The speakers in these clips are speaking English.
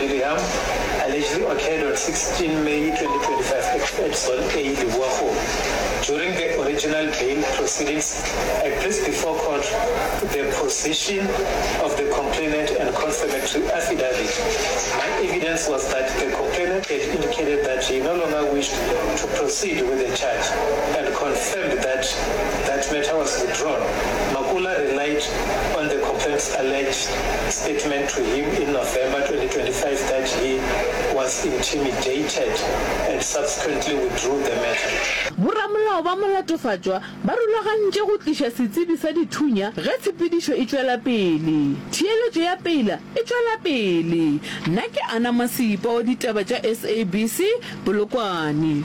William allegedly occurred on 16 May 2025 at Zone A, Libuago. During the original bail proceedings, I placed before court the position of the complainant and confirmatory affidavit. My evidence was that the complainant had indicated that he no longer wished to proceed with the charge and confirmed that that matter was withdrawn. Makula relied on the complainant's alleged statement to him in November 2025 that he was intimidated and subsequently withdrew the matter. Boramolao ba molatofajwa ba rulagantse go tlisha setsebi sa dithunya ge tshepedišo e tswela pele. Theeletšo ya pele e tswela pele. Nna ke Ana Masipa o ditaba tša SABC Polokwane.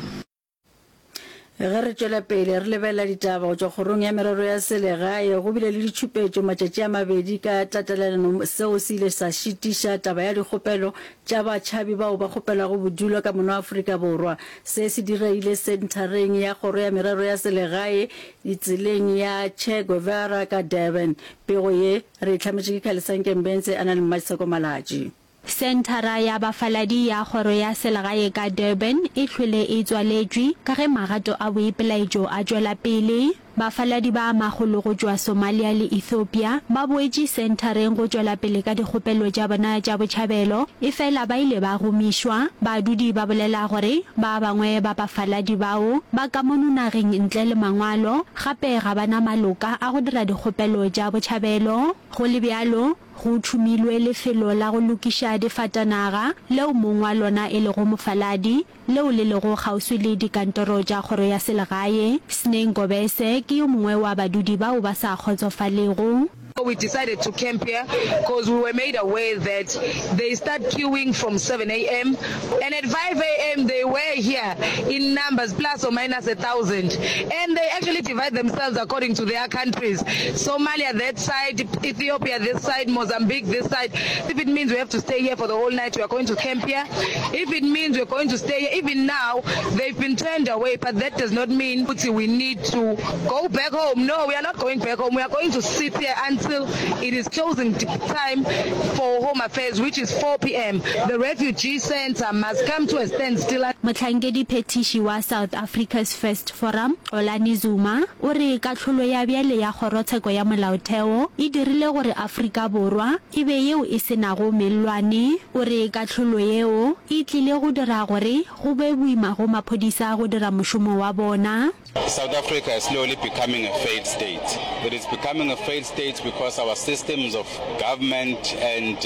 Re tswela pele re lebella ditaba go tswa kgorong ya merero ya selegae go bile le ditšhupetšo matšatši a mabedi ka tatelano seo se ile sa šitiša taba ya dikgopelo tša batšhabi bao ba kgopelago bodulo ka mono Afrika Borwa. Se se direile sentareng ya kgoro ya merero ya selegae ditseleng ya Che Guevara ka Durban. Pego ye re itlhametše ke Khalesanke Mbenze a na le Mmaseko Malaji. Sentara ya bafaladi ya kgoro ya selegae ka Durban e hlwele e tswaletšwe ka ge magato a boipelaetšo a tšwela pele. Bafaladi ba magolo go tšwa Somalia le Ethiopia ba boetše sentareng go tšwela pele ka dikgopelo tša bona tša botšhabelo e fela ba ile ba gomišwa. Badudi ba bolela gore ba bangwe ba bafaladi bao ba ka mono nageng ntle le mangwalo gape ga bana maloka a go dira dikgopelo tša botšhabelo. Go le bjalo go thumilwe lefelo la go lokiša difatanaga leo mongwe wa lona e lego mofaladi leo le lego kgauswi le dikantoro tša kgoro ya selegae. Sneng Gobese ke yo mongwe wa badudi bao ba sa kgotsofalego. We decided to camp here because we were made aware that they start queuing from 7 a.m. and at 5 a.m. they were here in numbers plus or minus 1,000, and they actually divide themselves according to their countries. Somalia that side, Ethiopia this side, Mozambique this side. If it means we have to stay here for the whole night, we are going to camp here. If it means we're going to stay here, even now they've been turned away, but that does not mean we need to go back home. No, we are not going back home. We are going to sit here until it is closing time for Home Affairs, which is 4 p.m. The refugee center must come to a standstill. Motlhankedi Petishi wa South Africa's First Forum, Olani Zuma, o re katlholo ya bjale ya kgorotsheko ya molaotheo e dirile gore Afrika Borwa e be yeo e senago mellwane. O re katlholo yeo e tlile go dira gore go be boima go maphodisa go dira mošomo wa bona. South Africa is slowly becoming a failed state. It is becoming a failed state because our systems of government and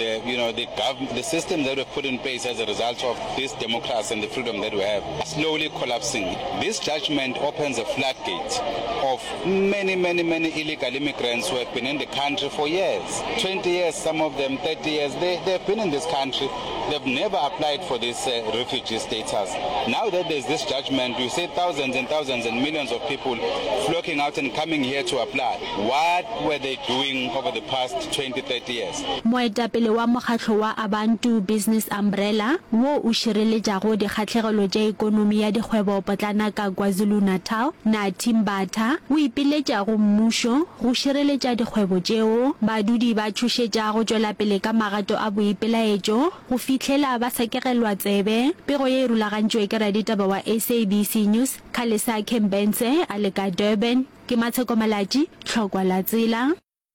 the systems that were put in place as a result of this democracy and the freedom that we have are slowly collapsing. This judgment opens a floodgate of many illegal immigrants who have been in the country for years, 20 years, some of them 30 years. They've been in this country. They've never applied for this refugee status. Now that there's this judgment, we see thousands and thousands and millions of people flocking out and coming here to apply. What were they doing over the past 20-30 years? Moetapele wa mokgatlho wa Abantu Business Umbrella wo o šireletšago dikgatlhegelo tša ikonomi ya dikgwebo potlana ka KwaZulu-Natal na Timbatha o ipiletša go mmušo go šireletša dikgwebo tšeo badudi ba thušetša go tšwela pele ka magato a boipelaetšo go fihlela ba sakegelwa tsebe. Pego ye e rulagantšwe ke raditaba wa SABC News Khalesanke Mbenze a le ka Durban. Ke Matsheko Malaji, tlhokwa la tsela.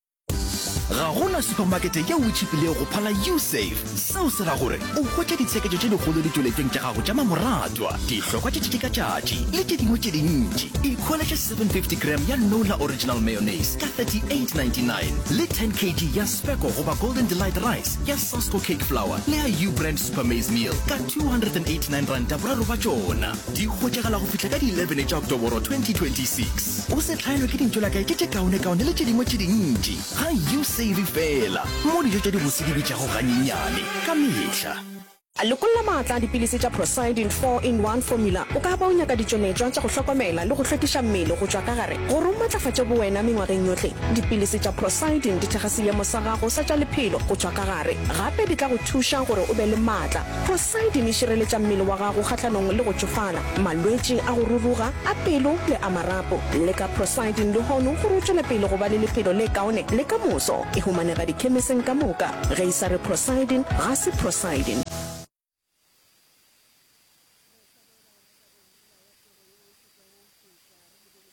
Ga gona supermarket ya o tšhipile go phala USave seo se ra gore o hwetša ditsheketšo tše dikgolo di tšweletsweng tša gago tša mamoratwa dihlokwa tše ka tšatši le tše dingwe tše dintši. Ikholetše 750 gram ya Nola Original Mayonnaise ka $38.99 le 10 kg ya Speco goba Golden Delight Rice ya Sosco Cake Flour le ya U-Brand Super Maize Meal ka R289 ta boraro ba tšona. Di hwetšagala go fihla ka di 11 tša Oktoboro 2026. O se hlaelwe ke dintšo la kae ke tše kaone le tše dingwe tše dintši. Ga USave fela mo dijo tša di bosedi tša go ganyenyane ka mehla. Lokolla maatla dipilisi tša Prosidin 4-in-1 formula o ka ba o nyaka ditšonetšwa tša go hlokomela le go hlwekiša mmele go tšwa ka gare gore o matlafatše bowena mengwageng yohle. Dipilisi tša Prosidin di thega seemo sa gago sa tša lephelo go tšwa ka gare gape di tla go thuša gore o be le maatla. Prosidin e šireletša mmele wa gago kgahlanong le go tšofala malwetši a go ruruga a pelo le a marapo. Le ka Prosidin le hono gore o tšwele pele go ba le lephelo le kaone le ka moso e humanega dikhemiseng ka moka. Ge e sa re Prosidin ga se Prosidin.